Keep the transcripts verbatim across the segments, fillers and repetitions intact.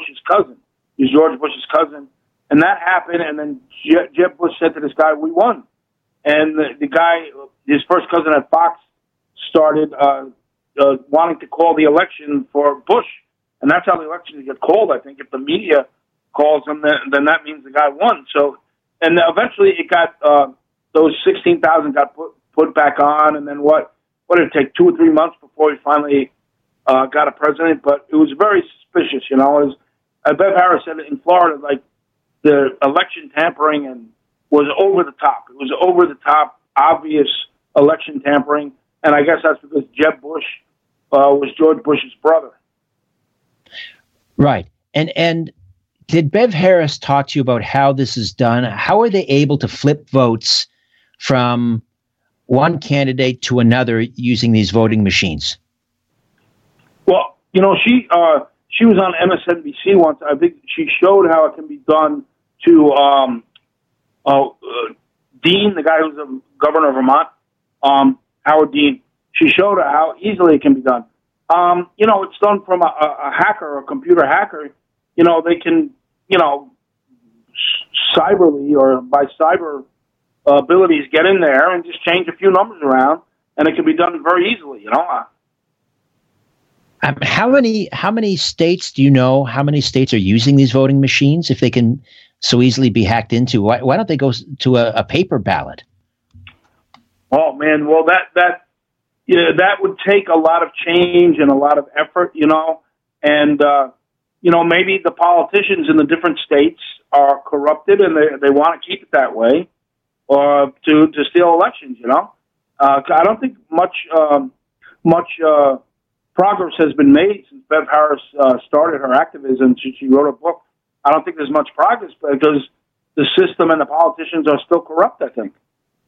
Bush's cousin. He's George Bush's cousin. And that happened, and then Je- Jeb Bush said to this guy, we won. And the, the guy, his first cousin at Fox, started uh, uh, wanting to call the election for Bush. And that's how the election gets called, I think. If the media calls him, then, then that means the guy won. So, and eventually it got, uh, those sixteen thousand got put, put back on, and then what, what did it take, two or three months before he finally uh, got a president? But it was very suspicious, you know. It was, uh, Bev Harris said in Florida, like, the election tampering and was over the top. It was over the top, obvious election tampering, and I guess that's because Jeb Bush uh, was George Bush's brother. Right. And and did Bev Harris talk to you about how this is done? How are they able to flip votes from one candidate to another using these voting machines? Well, you know, she uh, she was on M S N B C once. I think she showed how it can be done to um, uh, uh, Dean, the guy who's the governor of Vermont, um, Howard Dean. She showed how easily it can be done. Um, you know, it's done from a, a hacker, a computer hacker. You know, they can, you know, cyberly or by cyber uh, abilities get in there and just change a few numbers around, and it can be done very easily, you know. Uh, Um, how many how many states do you know? How many states are using these voting machines? If they can so easily be hacked into, why, why don't they go to a, a paper ballot? Oh man, well that that yeah, that would take a lot of change and a lot of effort, you know. And uh, you know, maybe the politicians in the different states are corrupted and they they want to keep it that way, or to to steal elections, you know. Uh, I don't think much um, much. Uh, Progress has been made since Bev Harris uh, started her activism, since she wrote a book. I don't think there's much progress because the system and the politicians are still corrupt, I think.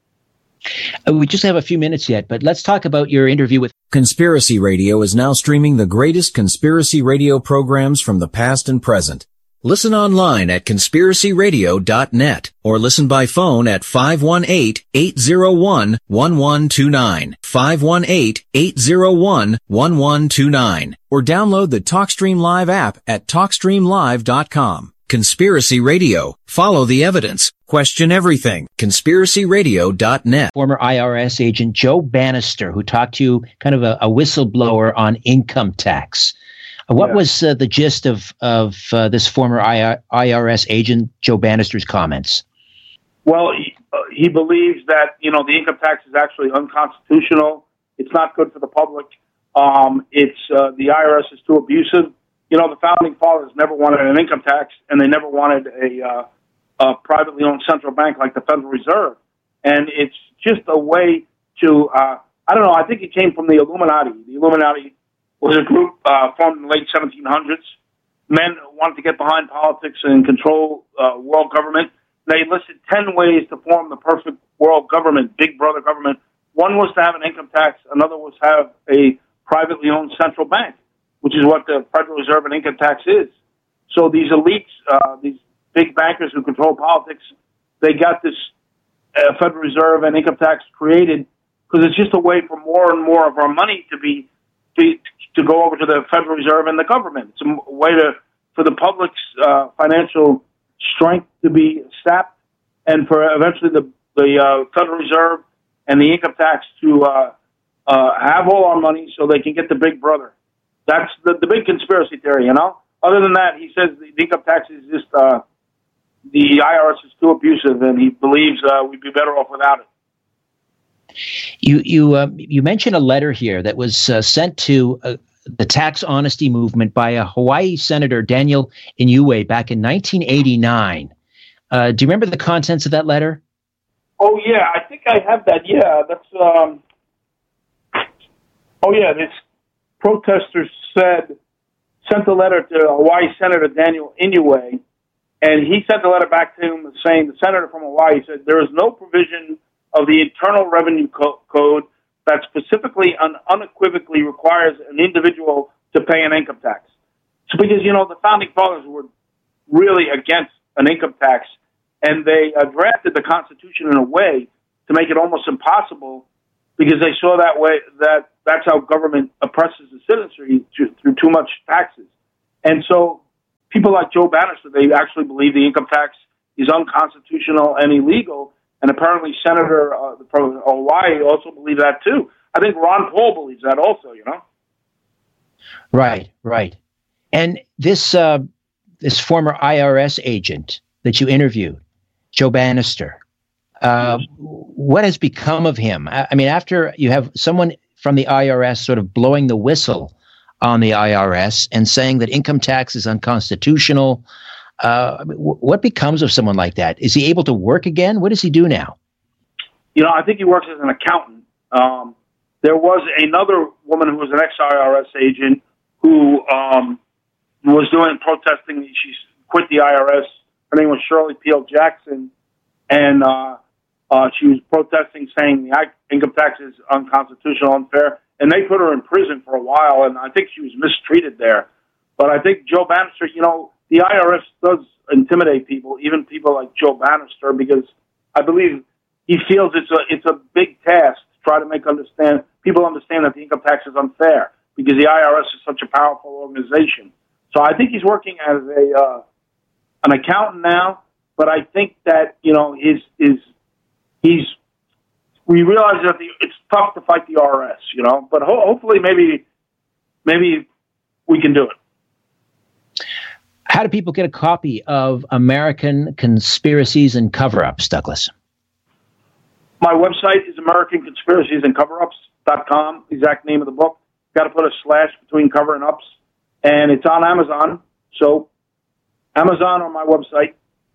Uh, we just have a few minutes yet, but let's talk about your interview with Conspiracy Radio is now streaming the greatest conspiracy radio programs from the past and present. Listen online at conspiracy radio dot net or listen by phone at five one eight, eight zero one, one one two nine, five one eight, eight zero one, one one two nine, or download the TalkStream Live app at talk stream live dot com. Conspiracy Radio. Follow the evidence. Question everything. conspiracy radio dot net. Former I R S agent Joe Bannister, who talked to you, kind of a, a whistleblower on income tax. What yeah. was uh, the gist of of uh, this former I R S agent Joe Bannister's comments? Well, he, uh, he believes that, you know, the income tax is actually unconstitutional. It's not good for the public. Um, it's uh, the I R S is too abusive. You know, the founding fathers never wanted an income tax, and they never wanted a, uh, a privately owned central bank like the Federal Reserve. And it's just a way to, uh, I don't know, I think it came from the Illuminati. The Illuminati was a group uh, formed in the late seventeen hundreds. Men wanted to get behind politics and control uh, world government. They listed ten ways to form the perfect world government, big brother government. One was to have an income tax. Another was to have a privately owned central bank, which is what the Federal Reserve and income tax is. So these elites, uh, these big bankers who control politics, they got this uh, Federal Reserve and income tax created because it's just a way for more and more of our money to be to, to go over to the Federal Reserve and the government. It's a way to for the public's uh, financial strength to be sapped, and for eventually the the uh, Federal Reserve and the income tax to uh, uh, have all our money so they can get the big brother. That's the, the big conspiracy theory, you know. Other than that, he says the income tax is just uh, the I R S is too abusive, and he believes uh, we'd be better off without it. You you uh, you mentioned a letter here that was uh, sent to uh, the tax honesty movement by a Hawaii Senator, Daniel Inouye, back in nineteen eighty-nine. Uh, do you remember the contents of that letter? Oh yeah, I think I have that. Yeah, that's. Um, oh yeah, this protester said sent a letter to Hawaii Senator Daniel Inouye, and he sent the letter back to him saying the senator from Hawaii said there is no provision of the Internal Revenue Co- Code that specifically and unequivocally requires an individual to pay an income tax. So because, you know, the founding fathers were really against an income tax, and they uh, drafted the Constitution in a way to make it almost impossible because they saw that way that that's how government oppresses the citizenry to, through too much taxes. And so people like Joe Bannister, they actually believe the income tax is unconstitutional and illegal. And apparently Senator uh, from Hawaii also believes that too. I think Ron Paul believes that also, you know? Right, right. And this uh, this former I R S agent that you interviewed, Joe Bannister, uh, what has become of him? I, I mean, after you have someone from the I R S sort of blowing the whistle on the I R S and saying that income tax is unconstitutional, uh, w- what becomes of someone like that? Is he able to work again? What does he do now? You know, I think he works as an accountant. Um, there was another woman who was an ex-I R S agent who um, was doing protesting. She quit the I R S. Her name was Shirley Peel Jackson, and uh, uh, she was protesting, saying the income tax is unconstitutional, unfair, and they put her in prison for a while, and I think she was mistreated there. But I think Joe Bannister, you know, the I R S does intimidate people, even people like Joe Bannister, because I believe he feels it's a it's a big task to try to make understand people understand that the income tax is unfair, because the I R S is such a powerful organization. So I think he's working as a uh, an accountant now, but I think that, you know, his is he's we realize that the, it's tough to fight the I R S, you know, but ho- hopefully maybe maybe we can do it. How do people get a copy of American Conspiracies and Cover-Ups, Douglas? My website is American Conspiracies and Cover-Ups dot com, exact name of the book. Got to put a slash between cover and ups. And it's on Amazon. So Amazon or my website.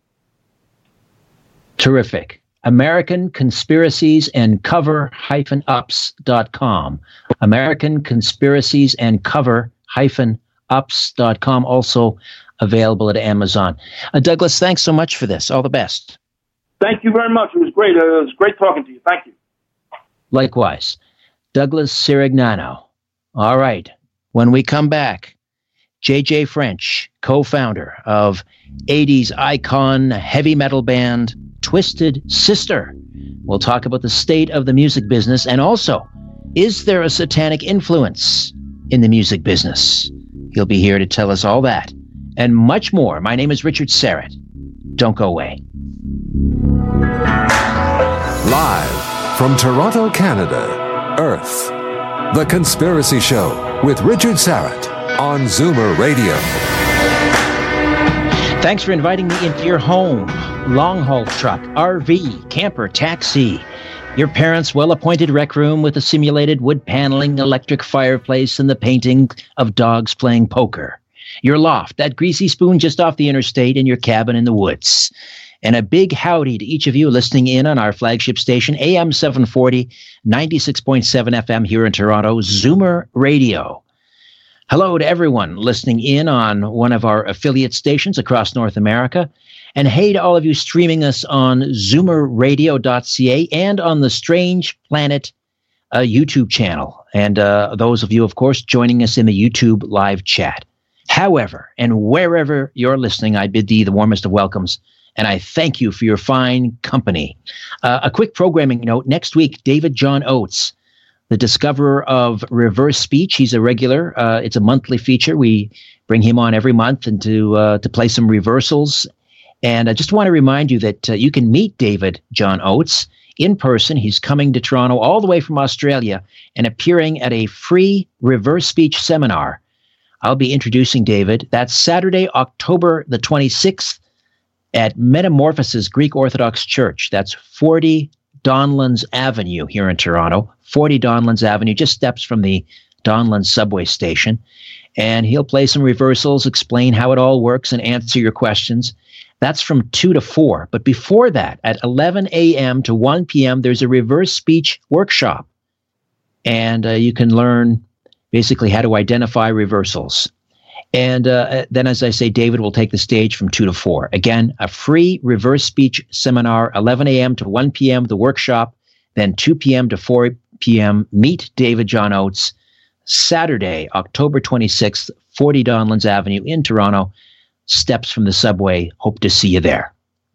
Terrific. American Conspiracies and Cover Ups dot com. American Conspiracies and Cover Ups dot com. Also available at Amazon. Uh, Douglas, thanks so much for this. All the best. Thank you very much. It was great. Uh, it was great talking to you. Thank you. Likewise. Douglas Sirignano. All right. When we come back, J J French, co-founder of eighties icon heavy metal band Twisted Sister. We'll talk about the state of the music business, and also, is there a satanic influence in the music business? He'll be here to tell us all that and much more. My name is Richard Syrett. Don't go away. Live from Toronto, Canada, Earth, The Conspiracy Show with Richard Syrett on Zoomer Radio. Thanks for inviting me into your home, long-haul truck, R V, camper, taxi, your parents' well-appointed rec room with a simulated wood paneling, electric fireplace, and the painting of dogs playing poker, your loft, that greasy spoon just off the interstate, and your cabin in the woods. And a big howdy to each of you listening in on our flagship station, A M seven forty, ninety-six point seven F M here in Toronto, Zoomer Radio. Hello to everyone listening in on one of our affiliate stations across North America. And hey to all of you streaming us on zoomer radio dot c a and on the Strange Planet uh, YouTube channel. And uh, those of you, of course, joining us in the YouTube live chat. However, and wherever you're listening, I bid thee the warmest of welcomes. And I thank you for your fine company. Uh, a quick programming note. Next week, David John Oates, the discoverer of reverse speech. He's a regular. Uh, it's a monthly feature. We bring him on every month and to, uh, to play some reversals. And I just want to remind you that uh, you can meet David John Oates in person. He's coming to Toronto all the way from Australia and appearing at a free reverse speech seminar. I'll be introducing David. That's Saturday, October the twenty-sixth at Metamorphosis Greek Orthodox Church. That's forty Donlands Avenue here in Toronto. forty Donlands Avenue, just steps from the Donlands subway station. And he'll play some reversals, explain how it all works, and answer your questions. That's from two to four. But before that, at eleven a.m. to one p.m., there's a reverse speech workshop. And uh, you can learn basically how to identify reversals. And uh, then, as I say, David will take the stage from two to four. Again, a free reverse speech seminar, eleven a.m. to one p.m., the workshop, then two p.m. to four p.m., meet David John Oates, Saturday, October twenty-sixth, forty Donlands Avenue in Toronto, steps from the subway. Hope to see you there.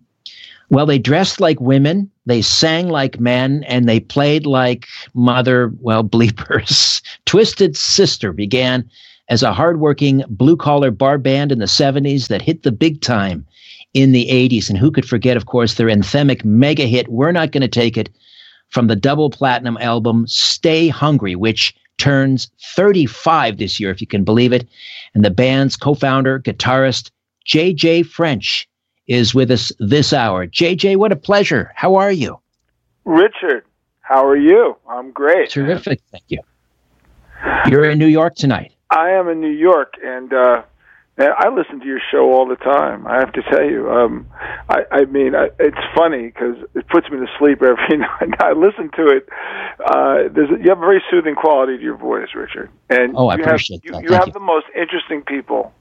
Well, they dressed like women, they sang like men, and they played like mother, well, bleepers. Twisted Sister began as a hardworking blue-collar bar band in the seventies that hit the big time in the eighties. And who could forget, of course, their anthemic mega hit, We're Not Gonna Take It, from the double platinum album Stay Hungry, which turns thirty-five this year, if you can believe it. And the band's co-founder, guitarist, J J French, is with us this hour. J J, what a pleasure. How are you? Richard, how are you? I'm great. Terrific, thank you. You're in New York tonight. I am in New York, and uh, I listen to your show all the time. I have to tell you. Um, I, I mean, I, it's funny because it puts me to sleep every night. I listen to it. Uh, there's a, you have a very soothing quality to your voice, Richard. And oh, I you appreciate have, that. You, you Thank have you. the most interesting people.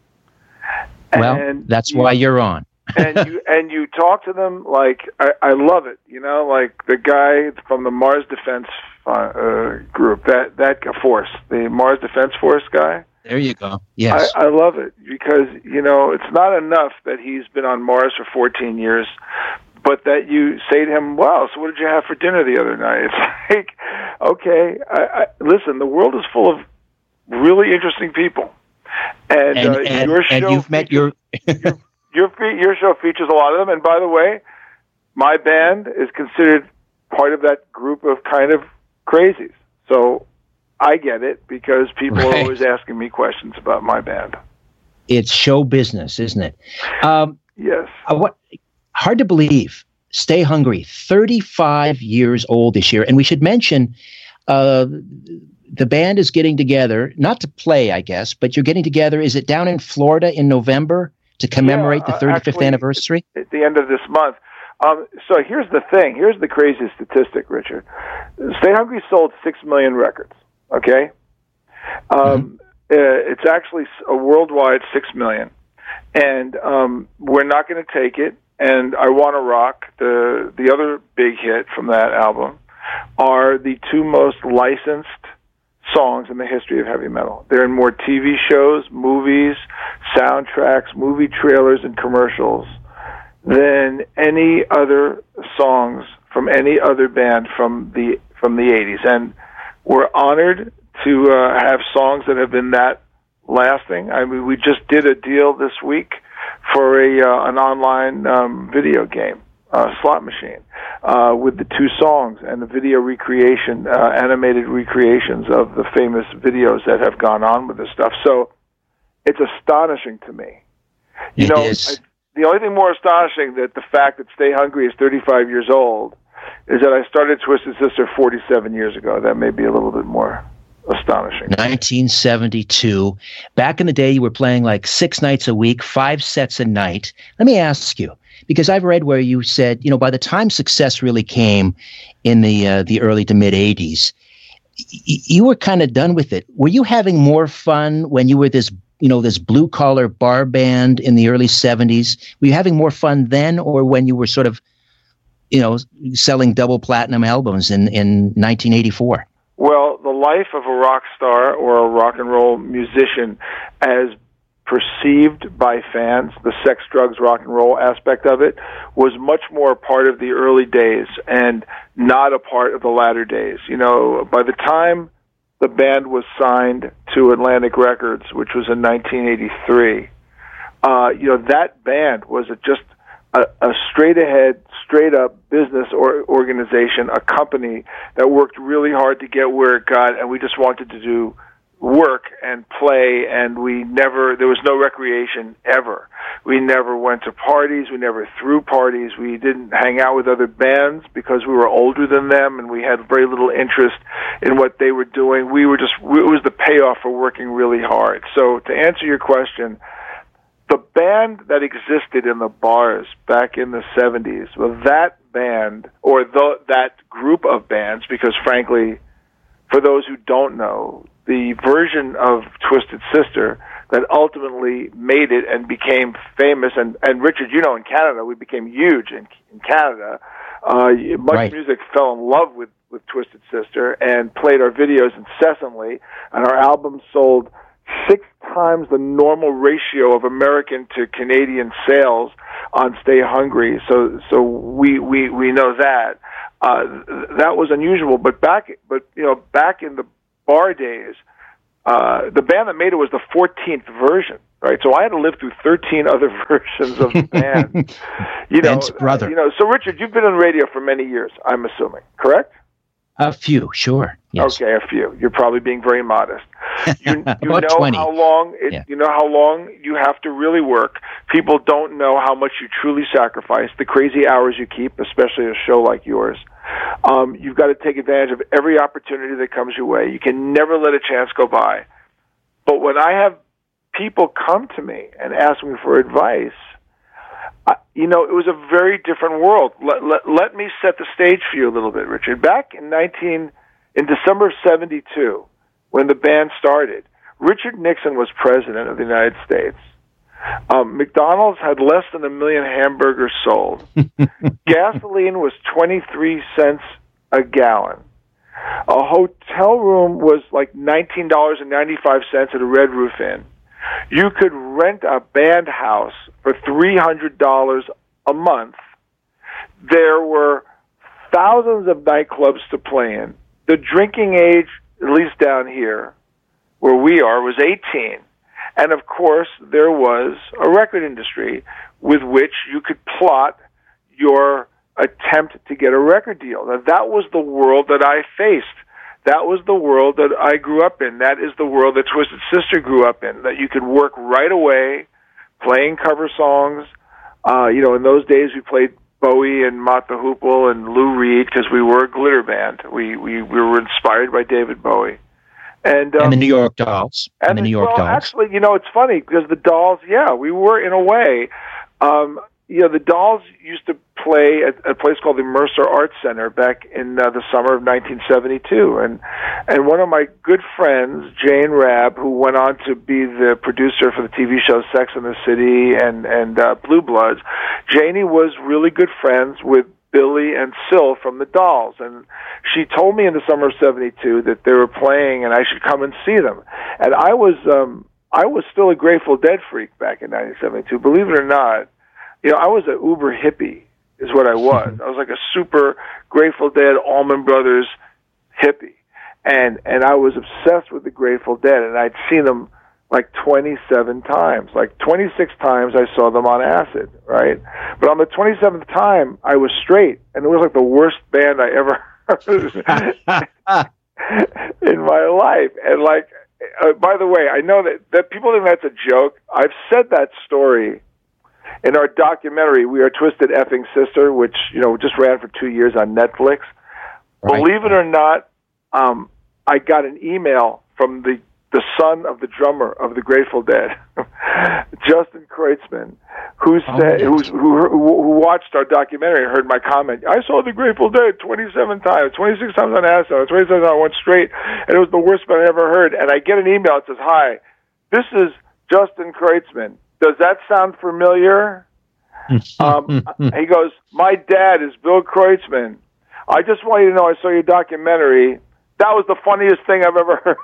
Well, and that's you, why you're on. and you and you talk to them like I, I love it. You know, like the guy from the Mars Defense uh, group, that that force, the Mars Defense Force guy. There you go. Yes, I, I love it because you know it's not enough that he's been on Mars for fourteen years, but that you say to him, "Wow, so what did you have for dinner the other night?" It's like, okay, I, I, listen, the world is full of really interesting people, and, and, uh, and, your show and you've met your. your Your your show features a lot of them, and by the way, my band is considered part of that group of kind of crazies. So I get it because people right. are always asking me questions about my band. It's show business, isn't it? Um, yes. Uh, what? Hard to believe. Stay Hungry, thirty-five years old this year, and we should mention uh, the band is getting together, not to play, I guess, but you're getting together. Is it down in Florida in November? To commemorate yeah, the thirty-fifth actually, anniversary? At the end of this month. Um, so here's the thing. Here's the craziest statistic, Richard. Stay Hungry sold six million records, okay? Um, mm-hmm. uh, it's actually a worldwide six million. And um, We're Not Gonna Take It and I Wanna Rock, the, the other big hit from that album, are the two most licensed songs in the history of heavy metal. They're in more T V shows, movies, soundtracks, movie trailers, and commercials than any other songs from any other band from the from the eighties. And we're honored to uh, have songs that have been that lasting. I mean, we just did a deal this week for a uh, an online um, video game. Uh, slot machine uh, with the two songs and the video recreation, uh, animated recreations of the famous videos that have gone on with this stuff. So it's astonishing to me. You it know, is. I, the only thing more astonishing than the fact that Stay Hungry is thirty-five years old is that I started Twisted Sister forty-seven years ago. That may be a little bit more astonishing. nineteen seventy-two. Back in the day, you were playing like six nights a week, five sets a night. Let me ask you, because I've read where you said, you know, by the time success really came in the uh, the early to mid eighties, y- you were kind of done with it. Were you having more fun when you were this, you know, this blue collar bar band in the early seventies? Were you having more fun then, or when you were sort of, you know, selling double platinum albums in, in nineteen eighty-four? Well, the life of a rock star or a rock and roll musician as perceived by fans, the sex, drugs, rock and roll aspect of it, was much more a part of the early days and not a part of the latter days. You know, by the time the band was signed to Atlantic Records, which was in nineteen eighty-three, uh, you know, that band was a, just a, a straight-ahead, straight-up business or organization, a company that worked really hard to get where it got, and we just wanted to do work and play, and we never, there was no recreation ever. We never went to parties, we never threw parties, we didn't hang out with other bands because we were older than them and we had very little interest in what they were doing. We were just, it was the payoff for working really hard. So to answer your question, the band that existed in the bars back in the seventies, well, that band, or the, that group of bands, because frankly, for those who don't know, the version of Twisted Sister that ultimately made it and became famous, and, and Richard, you know, in Canada, we became huge in, in Canada. Uh, much right. music fell in love with, with Twisted Sister and played our videos incessantly, and our albums sold six times the normal ratio of American to Canadian sales on Stay Hungry. So, so we, we, we know that. Uh, that was unusual, but back, but, you know, back in the bar days, uh, the band that made it was the fourteenth version, right? So I had to live through thirteen other versions of the band. You know, Ben's brother. Uh, you know. So Richard, you've been on radio for many years, I'm assuming, correct? A few, sure. Yes. Okay, a few. You're probably being very modest. You, you About know twenty. how long it, Yeah. you know how long you have to really work. People don't know how much you truly sacrifice, the crazy hours you keep, especially a show like yours. Um, you've got to take advantage of every opportunity that comes your way. You can never let a chance go by. But when I have people come to me and ask me for advice, I, you know, it was a very different world. Let, let, let me set the stage for you a little bit, Richard. Back in nineteen in December of seventy-two, when the band started, Richard Nixon was president of the United States. Um, McDonald's had less than a million hamburgers sold. Gasoline was twenty-three cents a gallon. A hotel room was like nineteen dollars and ninety-five cents at a Red Roof Inn. You could rent a band house for three hundred dollars a month. There were thousands of nightclubs to play in. The drinking age, at least down here, where we are, was eighteen. And, of course, there was a record industry with which you could plot your attempt to get a record deal. Now, that was the world that I faced. That was the world that I grew up in. That is the world that Twisted Sister grew up in, that you could work right away playing cover songs. Uh, you know, in those days we played Bowie and Mott the Hoople and Lou Reed because we were a glitter band. We, we, we were inspired by David Bowie. And, um, and the New York Dolls. And, and the New York well, Dolls. Actually, you know, it's funny because the Dolls, yeah, we were in a way. Um, you know, the Dolls used to play at a place called the Mercer Arts Center back in uh, the summer of nineteen seventy-two. And and one of my good friends, Jane Rabb, who went on to be the producer for the T V show Sex and the City and, and uh, Blue Bloods, Janie was really good friends with Billy and Syl from the Dolls, and she told me in the summer of seventy-two that they were playing and I should come and see them. And I was um I was still a Grateful Dead freak back in nineteen seventy-two. Believe it or not, you know, I was an uber hippie is what I was. I was like a super Grateful Dead, Allman Brothers hippie. And and I was obsessed with the Grateful Dead, and I'd seen them like twenty-seven times. Like twenty-six times I saw them on acid, right? But on the twenty-seventh time, I was straight, and it was like the worst band I ever heard in my life. And like, uh, by the way, I know that, that people think that's a joke. I've said that story in our documentary, We Are Twisted Effing Sister, which, you know, just ran for two years on Netflix. Right. Believe it or not, um, I got an email from the the son of the drummer of the Grateful Dead, Justin Kreutzmann, who said, oh, yes. who, who, who watched our documentary and heard my comment. I saw the Grateful Dead twenty-seven times, twenty-six times on acid, twenty-seven times on one straight, and it was the worst band I ever heard. And I get an email that says, "Hi, this is Justin Kreutzmann. Does that sound familiar?" um, he goes, "My dad is Bill Kreutzmann. I just want you to know I saw your documentary. That was the funniest thing I've ever heard."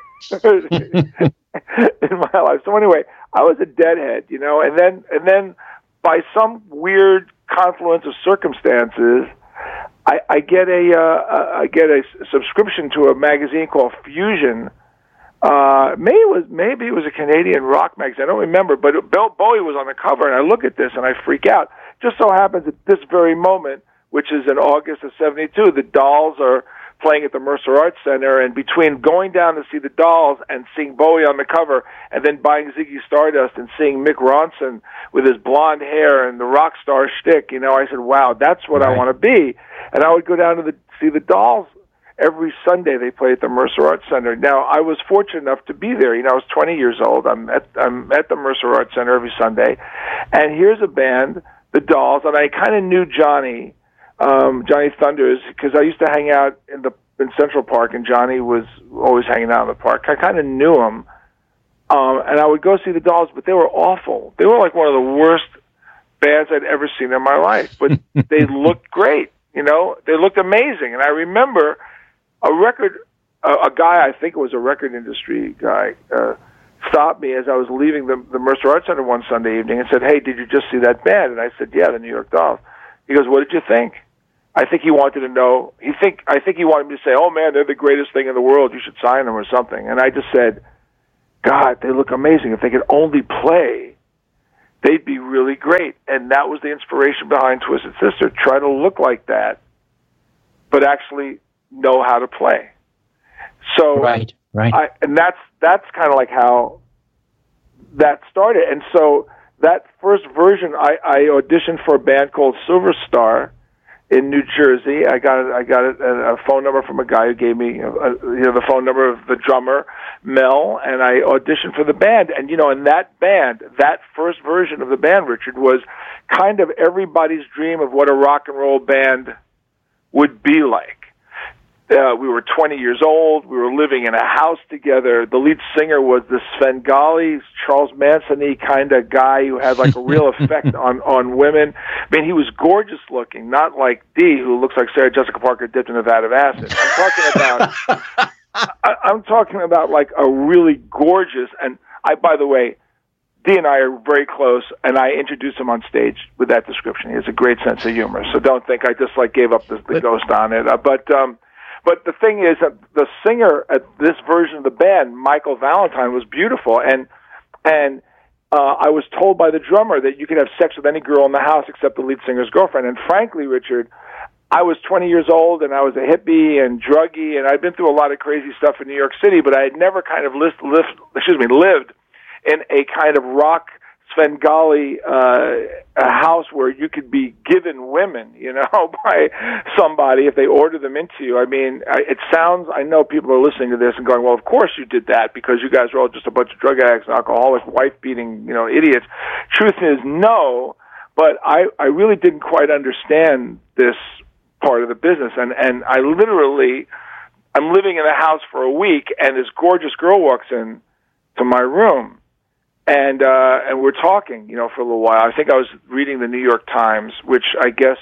in my life. So anyway, I was a deadhead, you know, and then and then by some weird confluence of circumstances, I, I get a uh, I get a subscription to a magazine called Fusion. Uh, maybe it was maybe it was a Canadian rock magazine. I don't remember, but Bill Bowie was on the cover, and I look at this and I freak out. Just so happens at this very moment, which is in August of seventy-two, the Dolls are playing at the Mercer Arts Center, and between going down to see the Dolls and seeing Bowie on the cover, and then buying Ziggy Stardust and seeing Mick Ronson with his blonde hair and the rock star shtick, you know, I said, wow, that's what right. I want to be. And I would go down to the, see the Dolls every Sunday. They play at the Mercer Arts Center. Now, I was fortunate enough to be there. You know, I was twenty years old. I'm at, I'm at the Mercer Arts Center every Sunday, and here's a band, the Dolls, and I kind of knew Johnny, Um, Johnny Thunders, because I used to hang out in the in Central Park, and Johnny was always hanging out in the park. I kind of knew him, um, and I would go see the Dolls, but they were awful. They were like one of the worst bands I'd ever seen in my life, but they looked great. You know, they looked amazing. And I remember a record, a, a guy, I think it was a record industry guy, uh, stopped me as I was leaving the, the Mercer Arts Center one Sunday evening and said, "Hey, did you just see that band?" And I said, "Yeah, the New York Dolls." He goes, "What did you think?" I think he wanted to know. He think I think he wanted me to say, "Oh man, they're the greatest thing in the world. You should sign them or something." And I just said, God, they look amazing. If they could only play, they'd be really great. And that was the inspiration behind Twisted Sister. Try to look like that, but actually know how to play. So, right, right. I, and that's that's kind of like how that started. And so that first version, I, I auditioned for a band called Silver Star in New Jersey. I got I got a, a phone number from a guy who gave me a, you know the phone number of the drummer Mel, and I auditioned for the band. And you know, in that band, that first version of the band, Richard, was kind of everybody's dream of what a rock and roll band would be like. Uh, we were twenty years old. We were living in a house together. The lead singer was this Svengali, Charles Manson-y kind of guy who had like a real effect on, on women. I mean, he was gorgeous looking, not like Dee, who looks like Sarah Jessica Parker dipped in a vat of acid. I'm talking about, I, I'm talking about like a really gorgeous, and I, by the way, Dee and I are very close, and I introduced him on stage with that description. He has a great sense of humor, so don't think I just like gave up the, the ghost on it. Uh, but, um, But the thing is that the singer at this version of the band, Michael Valentine, was beautiful, and and uh, I was told by the drummer that you could have sex with any girl in the house except the lead singer's girlfriend. And frankly, Richard, I was twenty years old, and I was a hippie and druggy, and I'd been through a lot of crazy stuff in New York City, but I had never kind of lived, lived excuse me, lived in a kind of rock Svengali uh, a house where you could be given women, you know, by somebody if they order them into you. I mean, I, it sounds, I know people are listening to this and going, well, of course you did that because you guys are all just a bunch of drug addicts and alcoholics, wife-beating, you know, idiots. Truth is, no, but I, I really didn't quite understand this part of the business. And, and I literally, I'm living in a house for a week, and this gorgeous girl walks in to my room. And uh, and we're talking, you know, for a little while. I think I was reading the New York Times, which I guess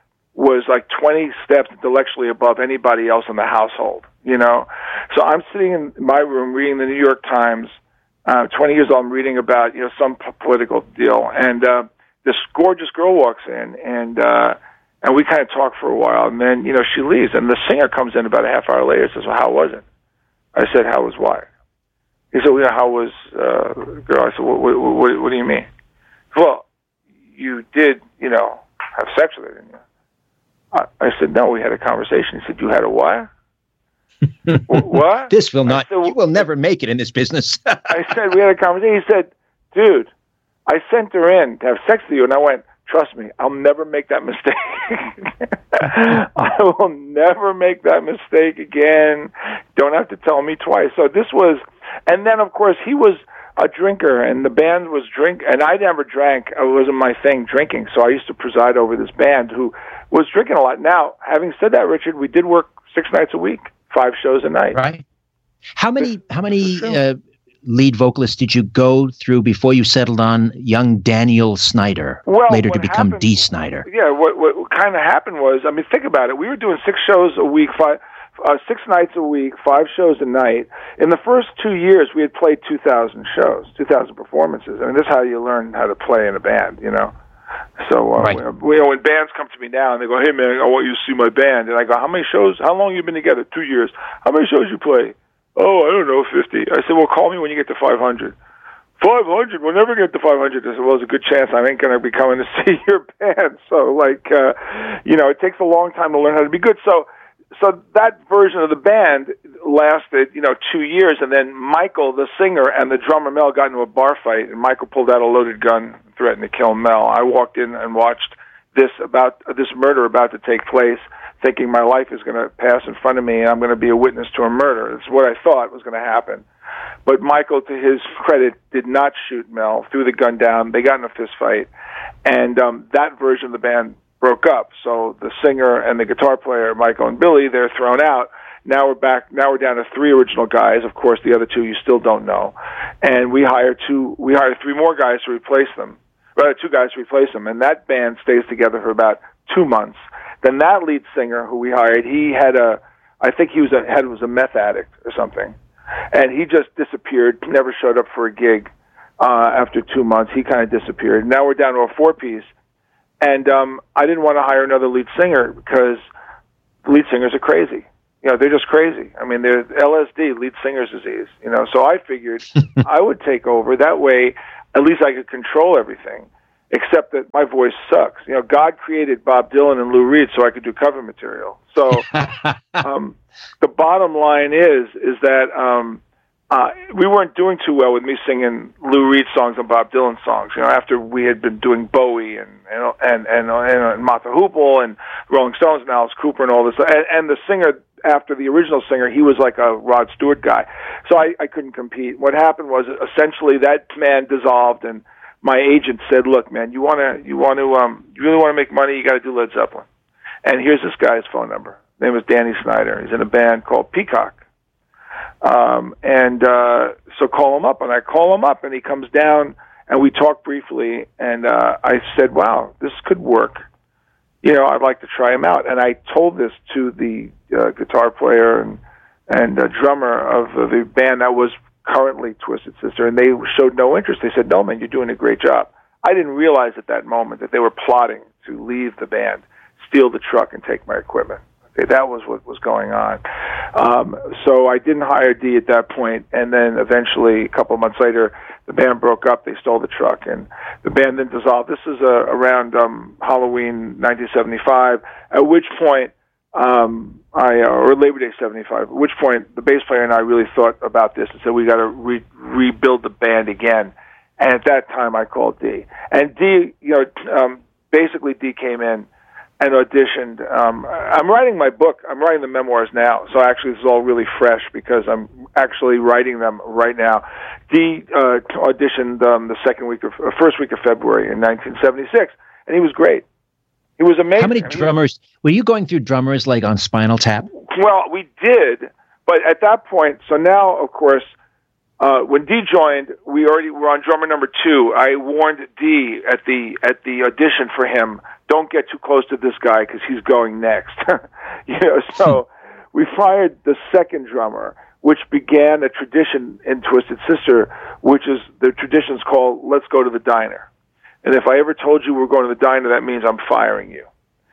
was like twenty steps intellectually above anybody else in the household, you know. So I'm sitting in my room reading the New York Times. Uh, twenty years old, I'm reading about, you know, some p- political deal. And uh, this gorgeous girl walks in, and uh, and we kind of talk for a while. And then, you know, she leaves. And the singer comes in about a half hour later and says, well, how was it? I said, how was what? He said, well, yeah, how was uh, girl? I said, what, what, what, what do you mean? Well, you did, you know, have sex with her, didn't you? I, I said, no, we had a conversation. He said, you had a what? What? This will not, said, well, you will never make it in this business. I said, we had a conversation. He said, dude, I sent her in to have sex with you. And I went, trust me, I'll never make that mistake. I will never make that mistake again. Don't have to tell me twice. So this was... And then, of course, he was a drinker, and the band was drink. And I never drank; it wasn't my thing, drinking. So I used to preside over this band who was drinking a lot. Now, having said that, Richard, we did work six nights a week, five shows a night. Right. How many? How many uh, lead vocalists did you go through before you settled on young Daniel Snyder, well, later to become happened, Dee Snyder? Yeah. What what kind of happened was, I mean, think about it. We were doing six shows a week, five. Uh, six nights a week, five shows a night. In the first two years, we had played two thousand shows, two thousand performances. I mean, this is how you learn how to play in a band, you know. So uh, right. we, when bands come to me now and they go, hey, man, I want you to see my band. And I go, how many shows, how long have you been together? Two years. How many shows you play? Oh, I don't know, fifty. I said, well, call me when you get to five hundred. five hundred? We'll never get to five hundred. I said, well, there's a good chance I ain't going to be coming to see your band. So, like, uh, you know, it takes a long time to learn how to be good. So, So that version of the band lasted, you know, two years, and then Michael, the singer, and the drummer Mel got into a bar fight, and Michael pulled out a loaded gun, threatened to kill Mel. I walked in and watched this about this murder about to take place, thinking my life is going to pass in front of me, and I'm going to be a witness to a murder. It's what I thought was going to happen. But Michael, to his credit, did not shoot Mel, threw the gun down. They got in a fist fight, and um, that version of the band broke up. So the singer and the guitar player, Michael and Billy, they're thrown out. Now we're back. Now we're down to three original guys. Of course, the other two you still don't know. And we hire two. We hire three more guys to replace them. Rather, two guys to replace them. And that band stays together for about two months. Then that lead singer who we hired, he had a, I think he was a had was a meth addict or something, and he just disappeared. Never showed up for a gig. Uh, after two months, he kind of disappeared. Now we're down to a four piece. And um, I didn't want to hire another lead singer because lead singers are crazy. You know, they're just crazy. I mean, they're L S D, lead singer's disease. You know, so I figured I would take over. That way, at least I could control everything. Except that my voice sucks. You know, God created Bob Dylan and Lou Reed so I could do cover material. So um, the bottom line is is that um, uh, we weren't doing too well with me singing Lou Reed songs and Bob Dylan songs. You know, after we had been doing Bowie and and and and, and, and Martha Hoople and Rolling Stones and Alice Cooper and all this, and, and the singer after the original singer, he was like a Rod Stewart guy. So I, I couldn't compete. What happened was essentially that man dissolved and my agent said, "Look, man, you want to, you want to, um, you really want to make money. You got to do Led Zeppelin." And here's this guy's phone number. His name is Danny Snyder. He's in a band called Peacock. Um, and uh, so call him up, and I call him up, and he comes down, and we talk briefly. And uh, I said, "Wow, this could work. You know, I'd like to try him out." And I told this to the uh, guitar player and and uh, drummer of uh, the band that was currently Twisted Sister, and they showed no interest. They said, "No, man, you're doing a great job." I didn't realize at that moment that they were plotting to leave the band, steal the truck, and take my equipment. Okay, that was what was going on. Um, so I didn't hire Dee at that point, and then eventually, a couple of months later, the band broke up. They stole the truck, and the band then dissolved. This is uh, around um, Halloween nineteen seventy-five, at which point Um, I uh, or Labor Day seventy-five. At which point, the bass player and I really thought about this and said we got to re- rebuild the band again. And at that time, I called Dee, and Dee, you know, um, basically Dee came in and auditioned. Um, I'm writing my book. I'm writing the memoirs now, so actually this is all really fresh because I'm actually writing them right now. Dee uh, auditioned um, the second week of uh, first week of February in nineteen seventy-six, and he was great. He was amazing. How many drummers, were you going through drummers like on Spinal Tap? Well, we did, but at that point, so now, of course, uh, when Dee joined, we already were on drummer number two. I warned Dee at the at the audition for him, don't get too close to this guy because he's going next. you know, so we fired the second drummer, which began a tradition in Twisted Sister, which is the tradition's called "Let's Go to the Diner." And if I ever told you we're going to the diner, that means I'm firing you.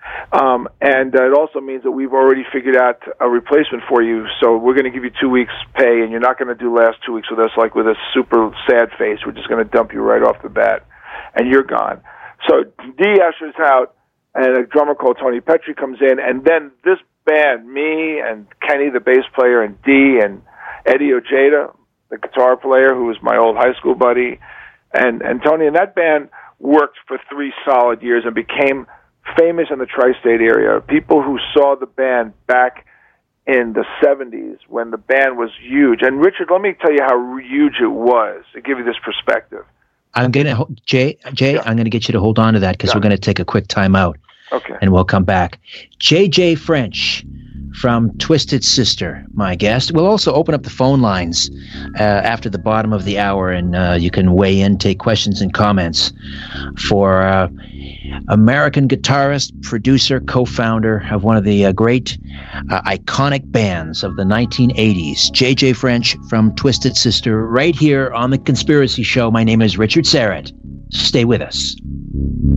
Um, and uh, it also means that we've already figured out a replacement for you, so we're going to give you two weeks' pay, and you're not going to do the last two weeks with us like with a super sad face. We're just going to dump you right off the bat, and you're gone. So Dee ushers out, and a drummer called Tony Petrie comes in, and then this band, me and Kenny, the bass player, and Dee and Eddie Ojeda, the guitar player, who was my old high school buddy, and, and Tony, and that band worked for three solid years and became famous in the tri-state area. People who saw the band back in the seventies when the band was huge. And Richard, let me tell you how huge it was to give you this perspective. I'm going to, Jay, Jay, yeah. I'm going to get you to hold on to that because yeah. we're going to take a quick time out. Okay. And we'll come back. J J French from Twisted Sister, my guest. We'll also open up the phone lines uh, after the bottom of the hour, and uh, you can weigh in, take questions and comments for uh, American guitarist, producer, co-founder of one of the uh, great uh, iconic bands of the nineteen eighties, J J French from Twisted Sister, right here on The Conspiracy Show. My name is Richard Syrett. Stay with us.